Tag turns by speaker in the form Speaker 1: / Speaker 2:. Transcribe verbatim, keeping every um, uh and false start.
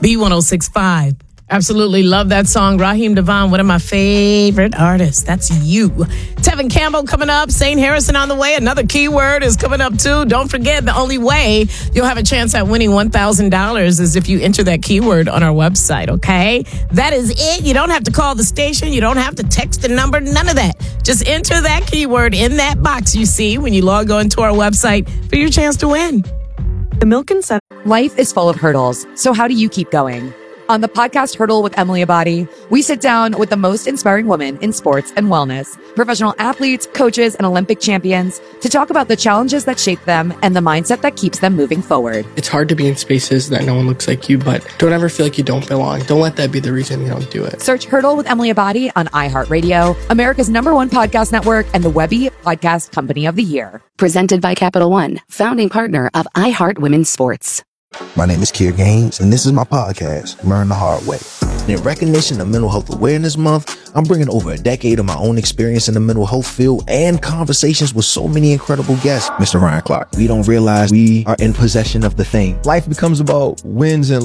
Speaker 1: B one oh six point five. Absolutely love that song. Raheem Devon, one of my favorite artists. That's you. Tevin Campbell coming up. Saint Harrison on the way. Another keyword is coming up too. Don't forget, the only way you'll have a chance at winning one thousand dollars is if you enter that keyword on our website, okay? That is it. You don't have to call the station. You don't have to text the number. None of that. Just enter that keyword in that box you see when you log on to our website for your chance to win.
Speaker 2: The Milk and Sun.
Speaker 3: Life is full of hurdles, so how do you keep going? On the podcast Hurdle with Emily Abadi, we sit down with the most inspiring women in sports and wellness, professional athletes, coaches, and Olympic champions to talk about the challenges that shape them and the mindset that keeps them moving forward.
Speaker 4: It's hard to be in spaces that no one looks like you, but don't ever feel like you don't belong. Don't let that be the reason you don't do it.
Speaker 3: Search Hurdle with Emily Abadi on iHeartRadio, America's number one podcast network, and the Webby Podcast Company of the Year.
Speaker 5: Presented by Capital One, founding partner of iHeart Women's Sports.
Speaker 6: My name is Kier Gaines, and this is my podcast, Learn the Hard Way. In recognition of Mental Health Awareness Month, I'm bringing over a decade of my own experience in the mental health field and conversations with so many incredible guests. Mister Ryan Clark, we don't realize we are in possession of the thing. Life becomes about wins and